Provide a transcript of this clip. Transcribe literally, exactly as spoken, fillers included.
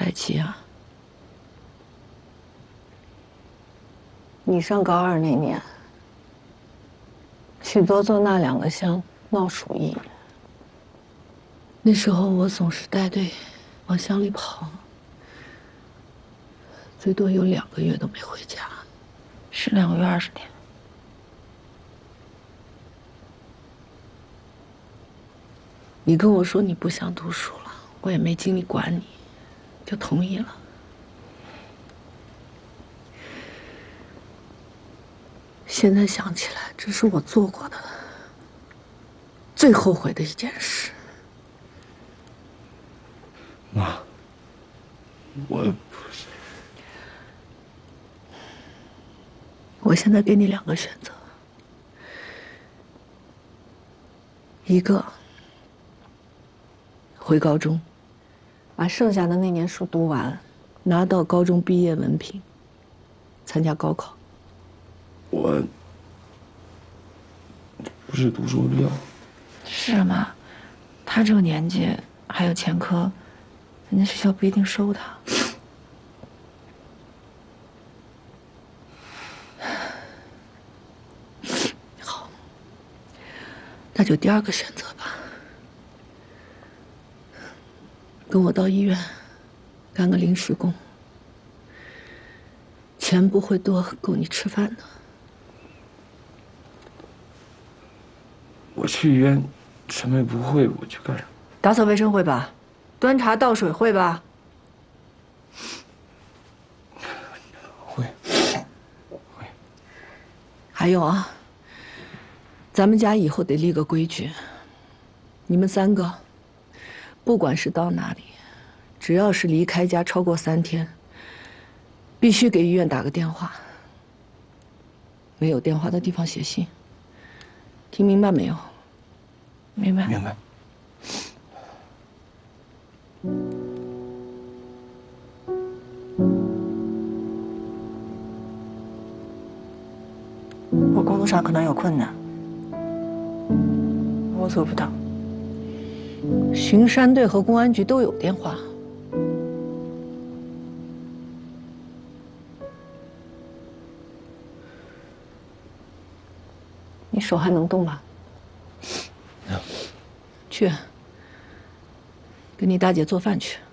白棋啊？ 你上高二那年，去多做那两个乡闹鼠疫， 那时候我总是带队往乡里跑，最多有两个月都没回家。 是两个月二十天。 你跟我说你不想读书了，我也没精力管你，就同意了。现在想起来，这是我做过的最后悔的一件事。 妈，我我现在给你两个选择，一个回高中， 把剩下的那年书读完， 拿到高中毕业文凭，参加高考。 我不是读书的料。 是啊，妈，他这个年纪还有前科，人家学校不一定收他。 好，那就第二个选择吧，跟我到医院干个临时工，钱不会多，够你吃饭的。 我去医院，什么也不会，我去干啥？ 打扫卫生会吧？端茶倒水会吧？ 会，会。 还有啊，咱们家以后得立个规矩，你们三个，不管是到哪里，只要是离开家超过三天，必须给医院打个电话。没有电话的地方写信。听明白没有？ 明白。 明白。 我工作上可能有困难，我做不到。 巡山队和公安局都有电话。 你手还能动吧？ 能。 去，给你大姐做饭去。